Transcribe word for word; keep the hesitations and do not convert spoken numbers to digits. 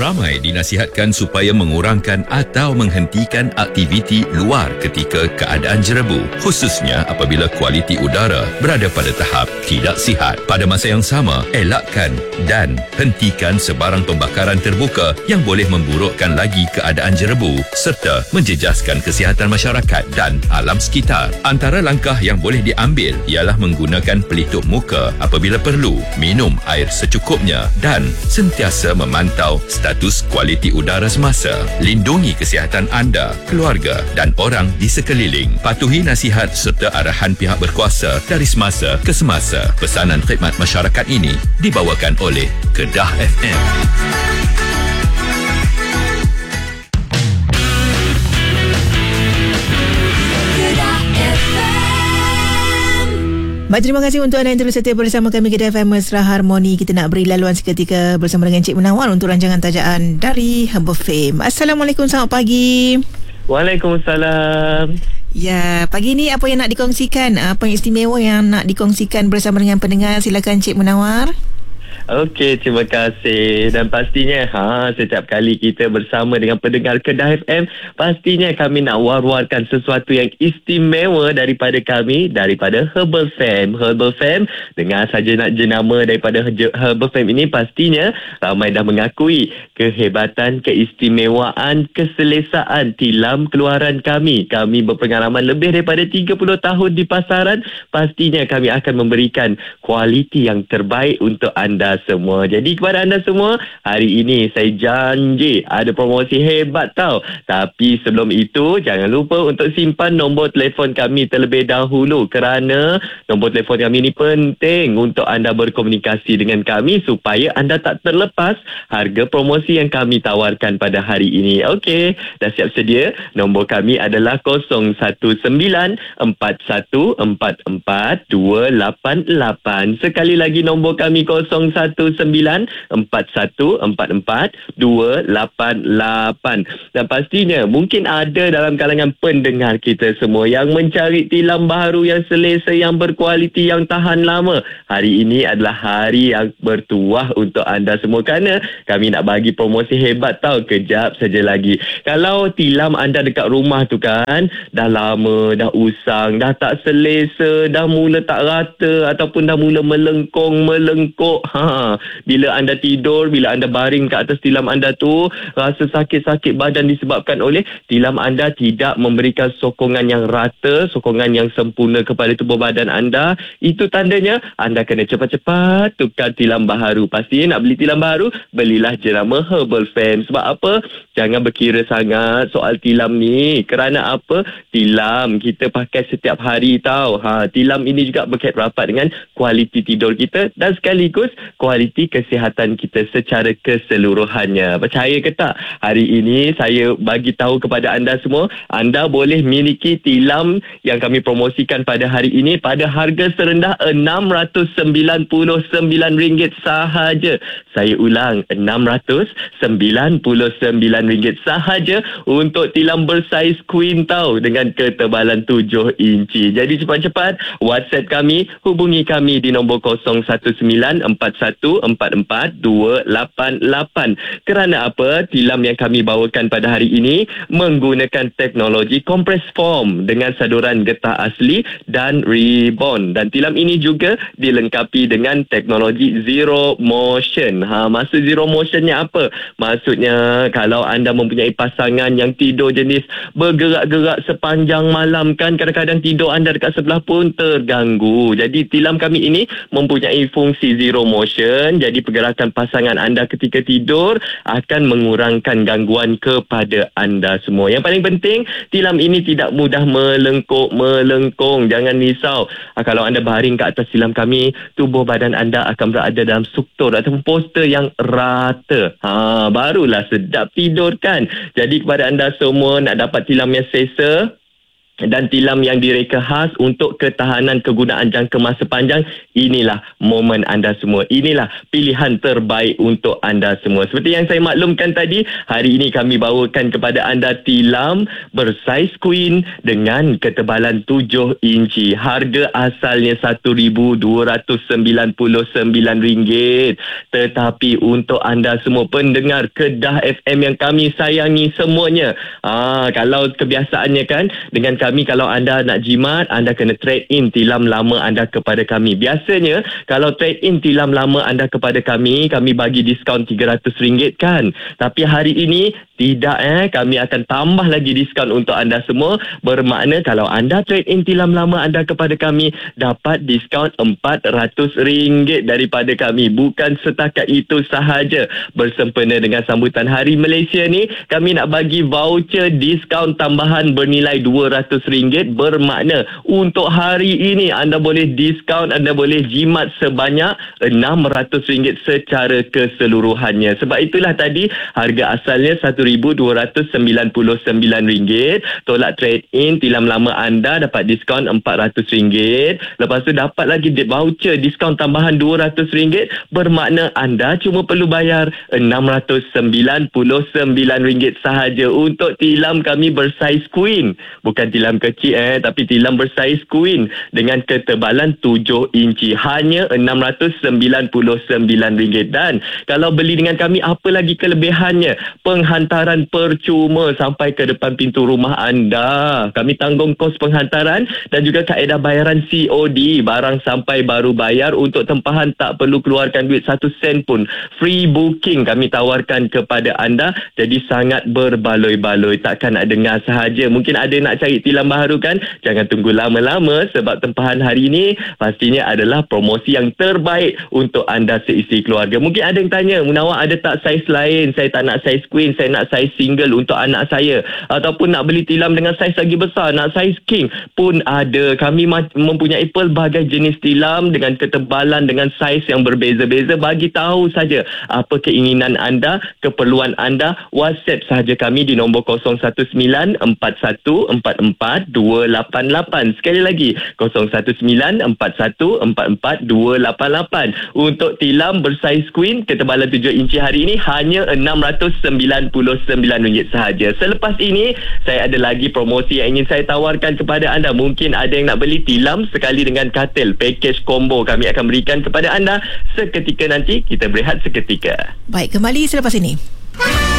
Ramai dinasihatkan supaya mengurangkan atau menghentikan aktiviti luar ketika keadaan jerebu, khususnya apabila kualiti udara berada pada tahap tidak sihat. Pada masa yang sama, elakkan dan hentikan sebarang pembakaran terbuka yang boleh memburukkan lagi keadaan jerebu serta menjejaskan kesihatan masyarakat dan alam sekitar. Antara langkah yang boleh diambil ialah menggunakan pelitup muka apabila perlu, minum air secukupnya dan sentiasa memantau status kualiti udara semasa. Lindungi kesihatan anda, keluarga dan orang di sekeliling. Patuhi nasihat serta arahan pihak berkuasa dari semasa ke semasa. Pesanan khidmat masyarakat ini dibawakan oleh Kedah F M. Baik, terima kasih untuk anda yang terus setia bersama kami Kedah F M Mesra Harmoni. Kita nak beri laluan seketika bersama dengan Cik Munawar untuk rancangan tajaan dari Herbal Fame. Assalamualaikum, selamat pagi. Waalaikumsalam. Ya, pagi ni apa yang nak dikongsikan? Apa yang istimewa yang nak dikongsikan bersama dengan pendengar? Silakan Cik Munawar. Okey, terima kasih. Dan pastinya ha, setiap kali kita bersama dengan pendengar Kedah F M, pastinya kami nak war-warkan sesuatu yang istimewa daripada kami, daripada Herbal Fame. Herbal Fame, dengar saja nak jenama daripada Herbal Fame ini, pastinya ramai dah mengakui kehebatan, keistimewaan, keselesaan tilam keluaran kami. Kami berpengalaman lebih daripada tiga puluh tahun di pasaran. Pastinya kami akan memberikan kualiti yang terbaik untuk anda semua. Jadi kepada anda semua, hari ini saya janji ada promosi hebat tau. Tapi sebelum itu, jangan lupa untuk simpan nombor telefon kami terlebih dahulu, kerana nombor telefon kami ini penting untuk anda berkomunikasi dengan kami supaya anda tak terlepas harga promosi yang kami tawarkan pada hari ini. Okey, dah siap sedia? Nombor kami adalah kosong satu sembilan empat satu empat empat dua lapan lapan. Sekali lagi nombor kami kosong satu sembilan empat satu empat empat dua lapan lapan. Dan pastinya mungkin ada dalam kalangan pendengar kita semua yang mencari tilam baru yang selesa, yang berkualiti, yang tahan lama. Hari ini adalah hari yang bertuah untuk anda semua, kerana kami nak bagi promosi hebat tau. Kejap saja lagi. Kalau tilam anda dekat rumah tu kan dah lama, dah usang, dah tak selesa, dah mula tak rata ataupun dah mula melengkung, melengkuk, ha, bila anda tidur, bila anda baring ke atas tilam anda tu, rasa sakit-sakit badan disebabkan oleh tilam anda tidak memberikan sokongan yang rata, sokongan yang sempurna kepada tubuh badan anda. Itu tandanya anda kena cepat-cepat tukar tilam baharu. Pasti nak beli tilam baru, belilah jenama Herbal Fame. Sebab apa? Jangan berkira sangat soal tilam ni. Kerana apa? Tilam kita pakai setiap hari tau. Ha, tilam ini juga berkait rapat dengan kualiti tidur kita dan sekaligus kualiti kesihatan kita secara keseluruhannya. Percaya ke tak? Hari ini saya bagi tahu kepada anda semua, anda boleh miliki tilam yang kami promosikan pada hari ini pada harga serendah enam ratus sembilan puluh sembilan ringgit sahaja. Saya ulang, enam ratus sembilan puluh sembilan ringgit sahaja untuk tilam bersaiz queen tau, dengan ketebalan tujuh inci. Jadi cepat-cepat WhatsApp kami, hubungi kami di nombor kosong satu sembilan empat satu empat empat dua lapan lapan. Kerana apa? Tilam yang kami bawakan pada hari ini menggunakan teknologi compress foam dengan saduran getah asli dan rebond. Dan tilam ini juga dilengkapi dengan teknologi zero motion. Ha, maksud zero motionnya apa? Maksudnya kalau anda mempunyai pasangan yang tidur jenis bergerak-gerak sepanjang malam kan, kadang-kadang tidur anda dekat sebelah pun terganggu. Jadi tilam kami ini mempunyai fungsi zero motion. Jadi pergerakan pasangan anda ketika tidur akan mengurangkan gangguan kepada anda semua. Yang paling penting, tilam ini tidak mudah melengkuk, melengkung. Jangan risau. Ha, kalau anda baring ke atas tilam kami, tubuh badan anda akan berada dalam struktur ataupun poster yang rata. Ha, barulah sedap tidur kan. Jadi kepada anda semua nak dapat tilam yang selesa, dan tilam yang direka khas untuk ketahanan kegunaan jangka masa panjang. Inilah momen anda semua. Inilah pilihan terbaik untuk anda semua. Seperti yang saya maklumkan tadi, hari ini kami bawakan kepada anda tilam bersaiz queen dengan ketebalan tujuh inci. Harga asalnya satu ribu dua ratus sembilan puluh sembilan ringgit. Tetapi untuk anda semua pendengar Kedah F M yang kami sayangi semuanya, ah, kalau kebiasaannya kan dengan kami Kami kalau anda nak jimat, anda kena trade in tilam lama anda kepada kami. Biasanya kalau trade in tilam lama anda kepada kami, kami bagi diskaun tiga ratus ringgit kan. Tapi hari ini tidak eh kami akan tambah lagi diskaun untuk anda semua. Bermakna kalau anda trade in tilam lama anda kepada kami, dapat diskaun empat ratus ringgit daripada kami. Bukan setakat itu sahaja. Bersempena dengan sambutan Hari Malaysia ni, kami nak bagi voucher diskaun tambahan bernilai dua ratus ringgit. Bermakna untuk hari ini anda boleh diskaun, anda boleh jimat sebanyak enam ratus ringgit secara keseluruhannya. Sebab itulah tadi harga asalnya satu ribu dua ratus sembilan puluh sembilan ringgit. Tolak trade in tilam lama anda dapat diskaun empat ratus ringgit. Lepas tu dapat lagi voucher diskaun tambahan dua ratus ringgit. Bermakna anda cuma perlu bayar enam ratus sembilan puluh sembilan ringgit sahaja untuk tilam kami bersaiz queen. Bukan tilam kecil eh, tapi tilam bersaiz queen dengan ketebalan tujuh inci. Hanya enam ratus sembilan puluh sembilan ringgit. Dan kalau beli dengan kami, apa lagi kelebihannya? Penghantaran percuma sampai ke depan pintu rumah anda. Kami tanggung kos penghantaran dan juga kaedah bayaran C O D. Barang sampai baru bayar. Untuk tempahan tak perlu keluarkan duit satu sen pun. Free booking kami tawarkan kepada anda. Jadi sangat berbaloi-baloi. Takkan nak dengar sahaja. Mungkin ada nak cari tilam baru kan? Jangan tunggu lama-lama sebab tempahan hari ini pastinya adalah promosi yang terbaik untuk anda seisi keluarga. Mungkin ada yang tanya, Munawar ada tak saiz lain? Saya tak nak saiz queen, saya nak saiz single untuk anak saya. Ataupun nak beli tilam dengan saiz lagi besar, nak saiz king pun ada. Kami mempunyai pelbagai jenis tilam dengan ketebalan, dengan saiz yang berbeza-beza. Bagi tahu saja apa keinginan anda, keperluan anda. WhatsApp sahaja kami di nombor kosong satu sembilan empat satu empat empat dua lapan lapan. Sekali lagi kosong satu sembilan empat satu empat empat dua lapan lapan. Untuk tilam bersaiz queen ketebalan tujuh inci hari ini hanya enam ratus sembilan puluh sembilan ringgit sahaja. Selepas ini saya ada lagi promosi yang ingin saya tawarkan kepada anda. Mungkin ada yang nak beli tilam sekali dengan katil, package combo kami akan berikan kepada anda seketika nanti. Kita berehat seketika. Baik, kembali selepas ini.